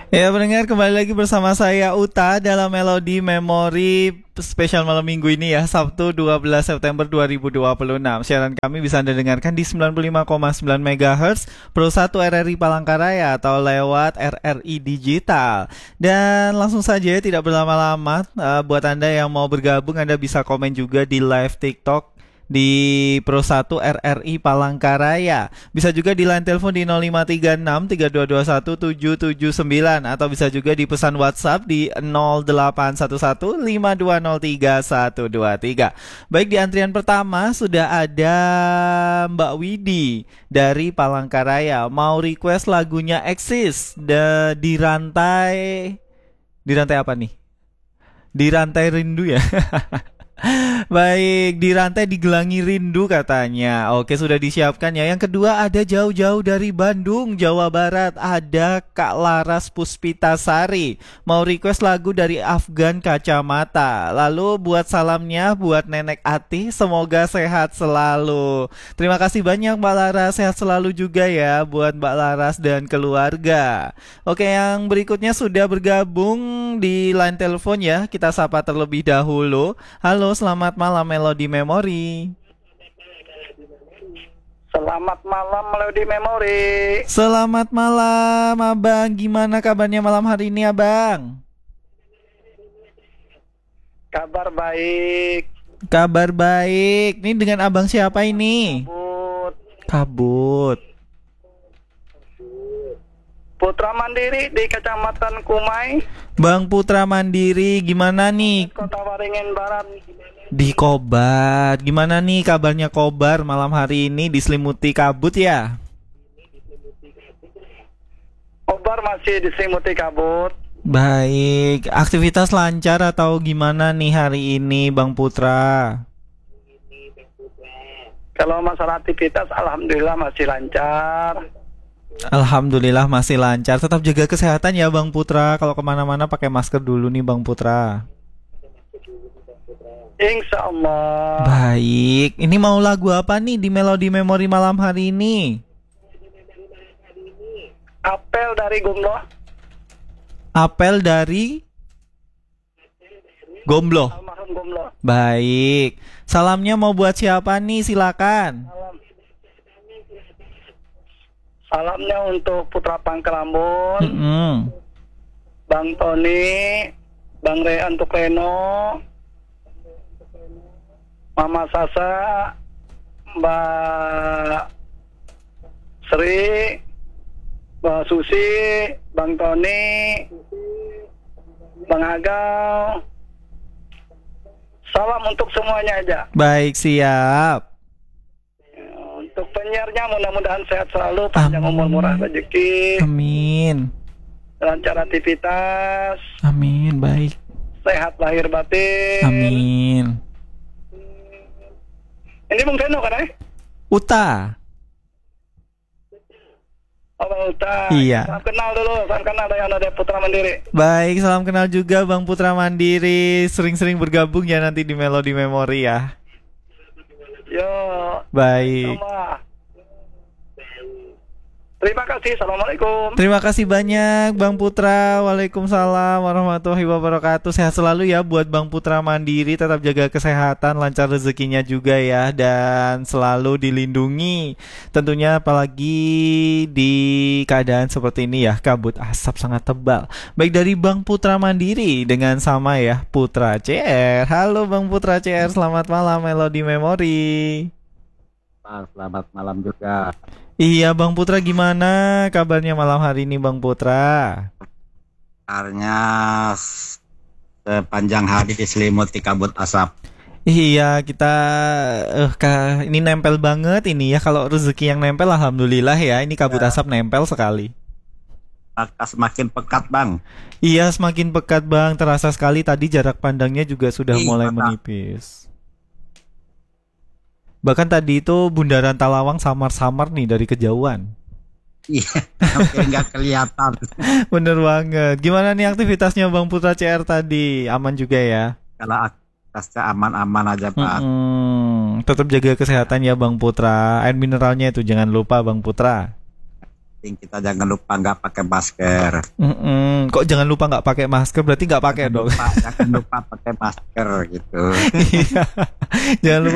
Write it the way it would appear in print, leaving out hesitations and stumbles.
Ya pendengar, kembali lagi bersama saya Uta dalam Melodi Memori spesial malam minggu ini ya, Sabtu 12 September 2026. Siaran kami bisa Anda dengarkan di 95,9 MHz Pro 1 RRI Palangkaraya atau lewat RRI Digital. Dan langsung saja tidak berlama-lama, buat Anda yang mau bergabung Anda bisa komen juga di live TikTok di Pro 1 RRI Palangkaraya. Bisa juga di line telepon di 0536 3221 779 atau bisa juga di pesan WhatsApp di 0811 5203 123. Baik, di antrian pertama sudah ada Mbak Widi dari Palangkaraya. Mau request lagunya Exist di rantai apa nih? Di rantai rindu ya. Baik, di rantai digelangi rindu katanya. Oke, sudah disiapkan ya. Yang kedua ada jauh-jauh dari Bandung, Jawa Barat. Ada Kak Laras Puspitasari. Mau request lagu dari Afgan Kacamata. Lalu buat salamnya buat Nenek Ati, semoga sehat selalu. Terima kasih banyak Mbak Laras, sehat selalu juga ya buat Mbak Laras dan keluarga. Oke, yang berikutnya sudah bergabung di line telepon ya. Kita sapa terlebih dahulu. Halo, selamat malam Melodi Memori. Selamat malam Melodi Memori. Selamat malam Abang. Gimana kabarnya malam hari ini Abang? Kabar baik. Kabar baik. Ini dengan Abang siapa ini? Kabut. Kabut. Putra Mandiri di Kecamatan Kumai, Bang Putra Mandiri, gimana nih? Kota Waringin Barat. Di Kobar. Gimana nih kabarnya Kobar malam hari ini diselimuti kabut ya? Kobar masih diselimuti kabut. Baik, aktivitas lancar atau gimana nih hari ini Bang Putra? Kalau masalah aktivitas alhamdulillah masih lancar. Alhamdulillah masih lancar. Tetap jaga kesehatan ya Bang Putra. Kalau kemana-mana pakai masker dulu nih Bang Putra. Insya Allah. Baik, ini mau lagu apa nih di Melodi Memori malam hari ini? Apel dari Gomblo. Apel dari Gomblo. Almarhum Gomblo. Baik, salamnya mau buat siapa nih? Silakan. Salamnya untuk Putra Pangkelambon, Bang Tony, Bang Rehan Tukleno, Mama Sasa, Mbak Sri, Mbak Susi, Bang Tony, Bang Agal. Salam untuk semuanya aja. Baik, siap. Untuk penyiarnya mudah-mudahan sehat selalu, panjang umur, murah rezeki, Amin. lancar aktivitas, Amin, baik. sehat lahir batin. Amin. Ini Bung Seno kan Uta. Oh Bang Uta. Iya. Salam kenal dulu, salam kenal dari Putra Mandiri. Baik, salam kenal juga Bang Putra Mandiri. Sering-sering bergabung ya nanti di Melodi Memori ya. Yo. Baik. Sama. Terima kasih. Assalamualaikum. Terima kasih banyak Bang Putra. Waalaikumsalam warahmatullahi wabarakatuh. Sehat selalu ya buat Bang Putra Mandiri. Tetap jaga kesehatan, lancar rezekinya juga ya, dan selalu dilindungi. Tentunya apalagi di keadaan seperti ini ya, kabut asap sangat tebal. Baik, dari Bang Putra Mandiri dengan sama ya Putra CR. Halo Bang Putra CR, selamat malam Melodi Memori. Selamat malam juga. Iya Bang Putra, gimana kabarnya malam hari ini Bang Putra? Kabarnya sepanjang hari diselimuti kabut asap. Iya, kita ini nempel banget ini ya. Kalau rezeki yang nempel alhamdulillah ya. Ini kabut asap nempel sekali. Maka semakin pekat Bang. Iya, semakin pekat Bang. Terasa sekali tadi jarak pandangnya juga sudah mulai menipis. Bahkan tadi itu Bundaran Talawang samar-samar nih dari kejauhan. Iya, hampir nggak kelihatan. Bener banget. Gimana nih aktivitasnya Bang Putra CR tadi? Aman juga ya? Kalau aktivitasnya aman-aman aja Pak. Tetap jaga kesehatan ya Bang Putra. Air mineralnya itu jangan lupa Bang Putra. penting kita jangan lupa nggak pakai masker. Kok jangan lupa nggak pakai masker? Berarti nggak pakai dong. Jangan lupa pakai masker gitu. Iya. Jangan lupa